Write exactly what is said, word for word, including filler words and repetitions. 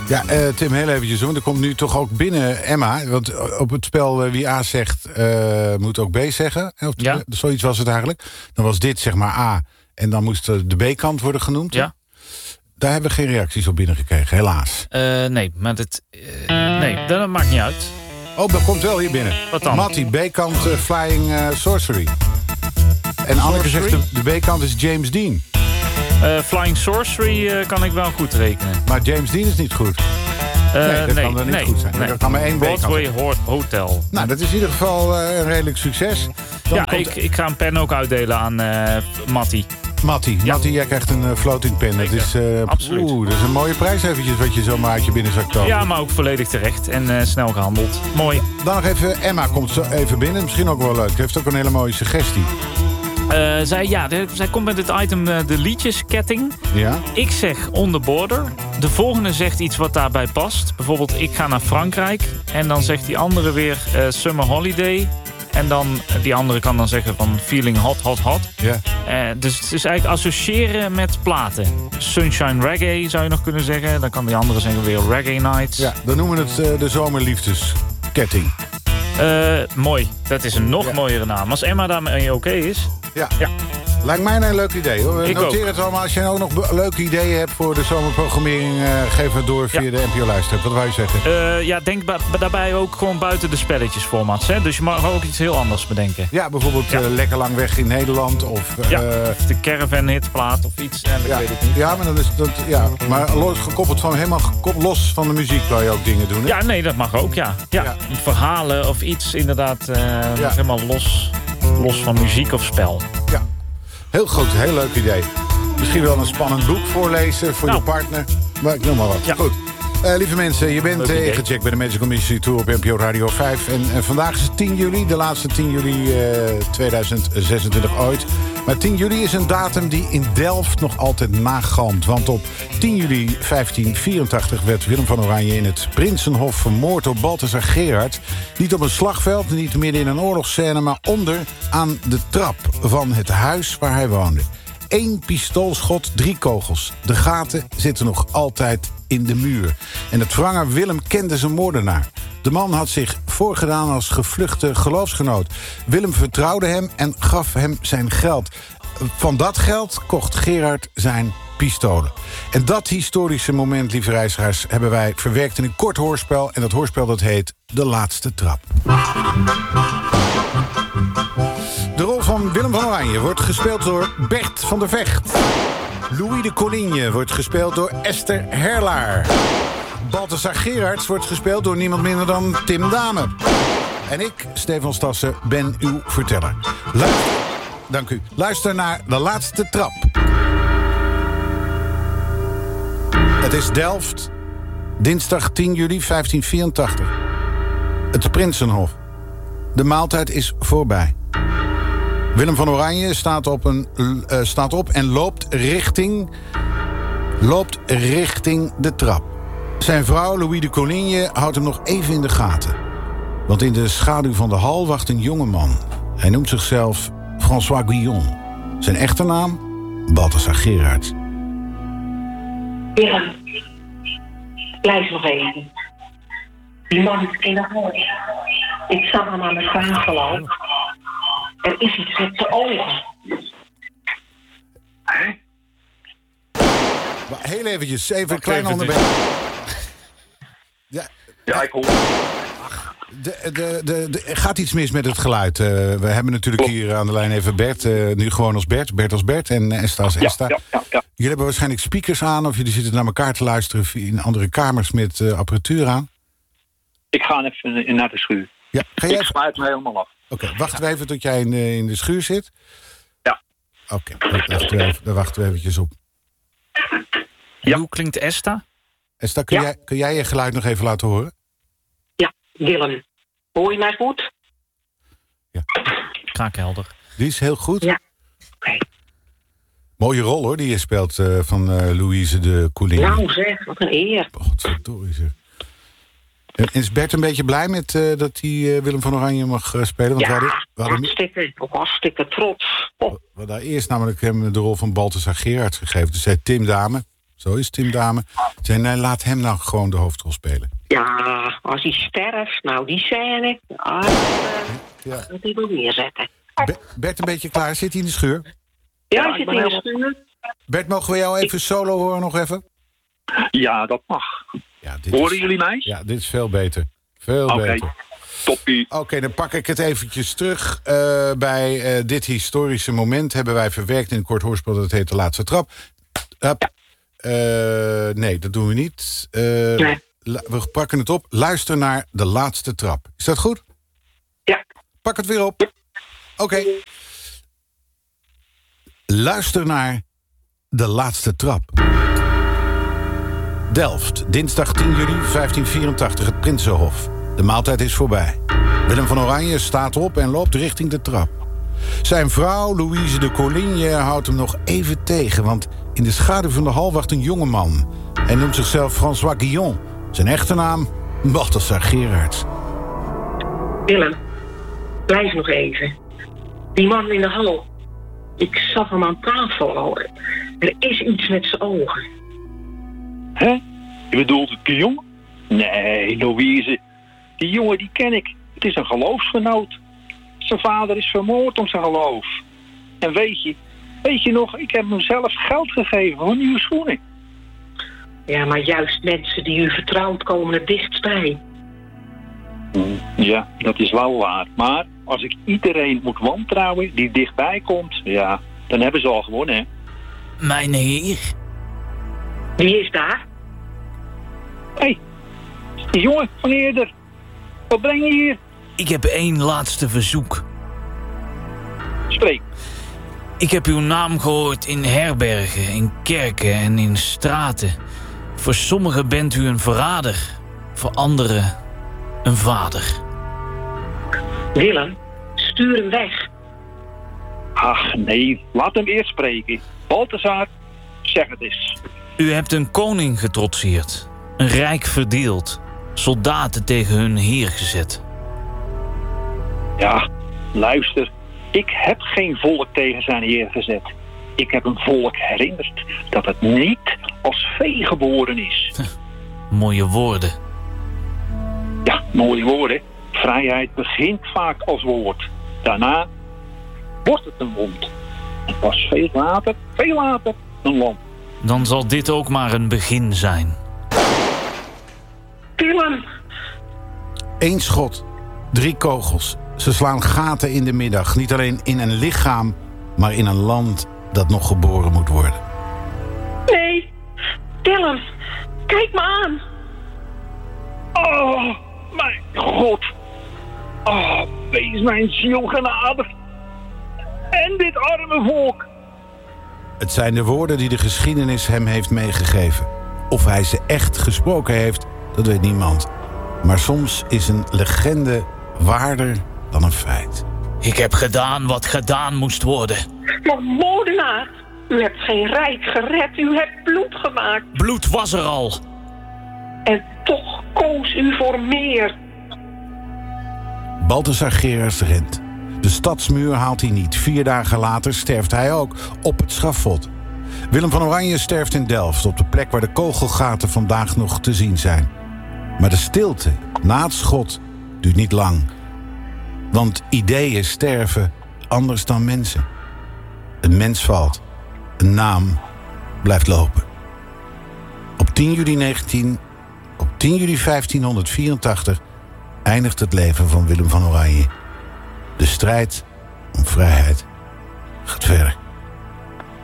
Ja, uh, Tim, heel eventjes. Want er komt nu toch ook binnen Emma. Want op het spel uh, wie A zegt, uh, moet ook B zeggen. Of Ja. Zoiets was het eigenlijk. Dan was dit zeg maar A. En dan moest de B-kant worden genoemd. Ja. Daar hebben we geen reacties op binnengekregen, helaas. Uh, nee, maar het, uh, nee, dat maakt niet uit. Oh, dat komt wel hier binnen. Wat dan? Mattie, B-kant uh, Flying uh, Sorcery. En Anneke zegt de, de B-kant is James Dean. Uh, Flying Sorcery uh, kan ik wel goed rekenen. Maar James Dean is niet goed. Uh, nee, dat nee, kan er niet nee, goed zijn. Nee. Dat kan maar één B-kant. Broadway Hotel. Nou, dat is in ieder geval uh, een redelijk succes. Dan ja, komt... ik, ik ga een pen ook uitdelen aan uh, Mattie. Mattie, Ja. Mattie, jij krijgt een uh, floating pen. Dat is, uh, Absoluut. Oeh, dat is een mooie prijs eventjes wat je zomaar uit je binnenzak toont. Ja, maar ook volledig terecht en uh, snel gehandeld. Mooi. Dan nog even, Emma komt zo even binnen. Misschien ook wel leuk. Ze heeft ook een hele mooie suggestie. Uh, zij, ja, de, zij komt met het item uh, de liedjesketting. Ja? Ik zeg on the border. De volgende zegt iets wat daarbij past. Bijvoorbeeld ik ga naar Frankrijk. En dan zegt die andere weer uh, summer holiday. En dan, uh, die andere kan dan zeggen van feeling hot, hot, hot. Ja. Uh, dus het is eigenlijk associëren met platen. Sunshine reggae zou je nog kunnen zeggen. Dan kan die andere zeggen weer reggae nights. Ja, dan noemen we het uh, de zomerliefdesketting. Uh, mooi. Dat is een nog ja. mooiere naam. Als Emma daarmee oké okay is. Ja. ja. Lijkt mij een leuk idee, hoor. Ik Noteer ook. het allemaal. Als je ook nog leuke ideeën hebt voor de zomerprogrammering... Uh, geef het door via ja. de N P O-luister. Wat wou je zeggen? Uh, ja, denk ba- daarbij ook gewoon buiten de spelletjesformats. Hè? Dus je mag ook iets heel anders bedenken. Ja, bijvoorbeeld ja. Uh, Lekker Lang Weg in Nederland. Of uh, ja, de Caravan hitplaat of iets. En ja. ik weet het niet. Ja, maar dan is dat... Ja. Maar los, gekoppeld van, helemaal gekoppeld, los van de muziek kan je ook dingen doen, hè? Ja, nee, dat mag ook, ja. ja. ja. Verhalen of iets, inderdaad. Uh, ja. Helemaal los, los van muziek of spel. Ja. Heel goed, heel leuk idee. Misschien wel een spannend boek voorlezen voor nou. je partner. Maar ik noem maar wat. Ja. Goed. Uh, lieve mensen, je bent uh, ingecheckt bij de Magical Mystery Tour op N P O Radio vijf. En uh, vandaag is het tien juli, de laatste tien juli uh, tweeduizend zesentwintig ooit. Maar tien juli is een datum die in Delft nog altijd nagalmt. Want op tien juli vijftien vierentachtig werd Willem van Oranje in het Prinsenhof vermoord door Balthasar Gerhardt. Niet op een slagveld, niet midden in een oorlogsscène, maar onder aan de trap van het huis waar hij woonde. Eén pistoolschot, drie kogels. De gaten zitten nog altijd in de muur. En het wranger Willem kende zijn moordenaar. De man had zich voorgedaan als gevluchte geloofsgenoot. Willem vertrouwde hem en gaf hem zijn geld. Van dat geld kocht Gerard zijn pistolen. En dat historische moment, lieve reizigers, hebben wij verwerkt in een kort hoorspel. En dat hoorspel dat heet De Laatste Trap. De rol van Willem van Oranje wordt gespeeld door Bert van der Vecht. Louis de Colinje wordt gespeeld door Esther Herlaar. Balthasar Gerhardt wordt gespeeld door niemand minder dan Tim Dame. En ik, Stefan Stassen, ben uw verteller. Luister, dank u. Luister naar De Laatste Trap. Het is Delft, dinsdag tien juli vijftien vierentachtig. Het Prinsenhof. De maaltijd is voorbij. Willem van Oranje staat op, een, uh, staat op en loopt richting, loopt richting de trap. Zijn vrouw, Louis de Colinje, houdt hem nog even in de gaten. Want in de schaduw van de hal wacht een jonge man. Hij noemt zichzelf François Guillon. Zijn echte naam? Balthasar Gerhardt. Willem, blijf nog even. Die man in de hal. Ik zag hem aan de kraangeloop. Er is iets met de ogen. Hè? Heel eventjes, even een klein onderbreking. Ja, ja, ik hoor. De, de, de, de, gaat iets mis met het geluid? Uh, we hebben natuurlijk hier aan de lijn even Bert. Uh, nu gewoon als Bert, Bert als Bert en Esther als Esther. Ja, ja, ja, ja. Jullie hebben waarschijnlijk speakers aan... of jullie zitten naar elkaar te luisteren in andere kamers met uh, apparatuur aan. Ik ga even naar de schuur. Ja, ga jij ik sluit me helemaal af. Oké, okay, wachten we even tot jij in de, in de schuur zit. Ja. Oké, okay, daar, daar wachten we eventjes op. Ja. Hoe klinkt Esther? Esther, kun, ja. jij, kun jij je geluid nog even laten horen? Ja, Willem. Hoor je mij goed? Ja. Kraakhelder. Die is heel goed. Ja. Oké. Okay. Mooie rol hoor, die je speelt uh, van uh, Louise de Colinje. Nou zeg, wat een eer. Godverdorie zeg. Is Bert een beetje blij met uh, dat hij uh, Willem van Oranje mag uh, spelen? Want ja, we hadden, we hadden... hartstikke, hartstikke trots. Oh. We hadden eerst namelijk hem de rol van Balthasar Gerhardt gegeven. Dus zei Tim Dame. Zo is Tim Dame. Zei, nee, laat hem nou gewoon de hoofdrol spelen. Ja, als hij sterft, nou die scène, ah, dat uh, moet hij wel neerzetten. Be- Bert, een beetje klaar? Zit hij in de schuur? Ja, hij zit in de schuur. Bert, mogen we jou even solo horen nog even? Ja, dat mag. Ja, dit Horen is, jullie mij? Ja, dit is veel beter. Veel Oké, beter. toppie. Oké, okay, dan pak ik het eventjes terug. Uh, bij uh, dit historische moment hebben wij verwerkt in een kort hoorspel... dat heet De Laatste Trap. Hup. Uh, nee, dat doen we niet. Uh, nee. la- we pakken het op. Luister naar De Laatste Trap. Is dat goed? Ja. Pak het weer op. Oké. Okay. Luister naar De Laatste Trap. Delft, dinsdag tien juli vijftien vierentachtig, het Prinsenhof. De maaltijd is voorbij. Willem van Oranje staat op en loopt richting de trap. Zijn vrouw, Louise de Coligny, houdt hem nog even tegen... want in de schaduw van de hal wacht een jongeman. Hij noemt zichzelf François Guillon. Zijn echte naam, Balthasar Gerards. Willem, blijf nog even. Die man in de hal, ik zag hem aan tafel al. Er is iets met zijn ogen. Hè? Je bedoelt het Guillon? Nee, Louise. Die jongen die ken ik. Het is een geloofsgenoot. Zijn vader is vermoord om zijn geloof. En weet je, weet je nog, ik heb hem zelfs geld gegeven voor nieuwe schoenen. Ja, maar juist mensen die u vertrouwt komen er dichtstbij. Ja, dat is wel waar. Maar als ik iedereen moet wantrouwen die dichtbij komt, ja, dan hebben ze al gewonnen, hè. Mijn heer. Wie is daar? Hé, hey, die jongen van eerder. Wat breng je hier? Ik heb één laatste verzoek. Spreek. Ik heb uw naam gehoord in herbergen, in kerken en in straten. Voor sommigen bent u een verrader. Voor anderen een vader. Willem, stuur hem weg. Ach nee, laat hem eerst spreken. Balthasar, zeg het eens. U hebt een koning getrotseerd. Een rijk verdeeld. Soldaten tegen hun heer gezet. Ja, luister. Ik heb geen volk tegen zijn heer gezet. Ik heb een volk herinnerd dat het niet als vee geboren is. Mooie woorden. Ja, mooie woorden. Vrijheid begint vaak als woord. Daarna wordt het een wond. En pas veel later, veel later, een land. Dan zal dit ook maar een begin zijn. Willem! Eén schot, drie kogels. Ze slaan gaten in de middag. Niet alleen in een lichaam, maar in een land dat nog geboren moet worden. Nee! Willem, kijk me aan! Oh, mijn God. Oh, wees mijn ziel genadig. En dit arme volk. Het zijn de woorden die de geschiedenis hem heeft meegegeven. Of hij ze echt gesproken heeft, dat weet niemand. Maar soms is een legende waarder dan een feit. Ik heb gedaan wat gedaan moest worden. Maar moordenaar, u hebt geen rijk gered, u hebt bloed gemaakt. Bloed was er al. En toch koos u voor meer. Balthasar Gerards rent. De stadsmuur haalt hij niet. Vier dagen later sterft hij ook op het schafot. Willem van Oranje sterft in Delft, op de plek waar de kogelgaten vandaag nog te zien zijn. Maar de stilte na het schot duurt niet lang. Want ideeën sterven anders dan mensen. Een mens valt, een naam blijft lopen. Op tien juli negentien, op tien juli vijftienhonderdvierentachtig eindigt het leven van Willem van Oranje. De strijd om vrijheid gaat verder.